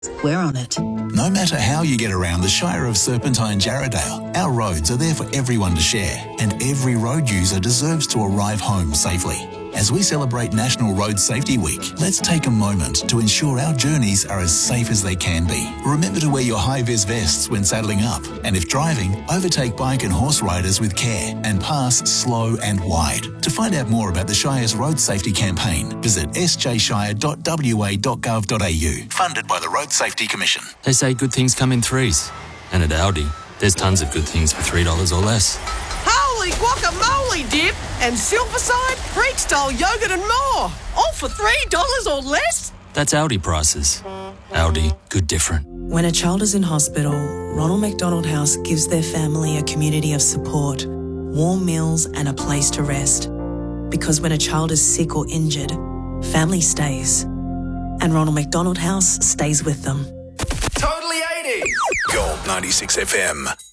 We're on it. No matter how you get around the Shire of Serpentine Jarrahdale, our roads are there for everyone to share, and every road user deserves to arrive home safely. As we celebrate National Road Safety Week, let's take a moment to ensure our journeys are as safe as they can be. Remember to wear your high-vis vests when saddling up, and if driving, overtake bike and horse riders with care and pass slow and wide. To find out more about the Shire's road safety campaign, visit sjshire.wa.gov.au. Funded by the Road Safety Commission. They say good things come in threes. And at Aldi, there's tons of good things for $3 or less. Holy guacamole dip and Silverside, Greek-style yogurt and more. All for $3 or less? That's Aldi prices. Aldi, good different. When a child is in hospital, Ronald McDonald House gives their family a community of support, warm meals and a place to rest. Because when a child is sick or injured, family stays. And Ronald McDonald House stays with them. Totally 80s. Gold 96 FM.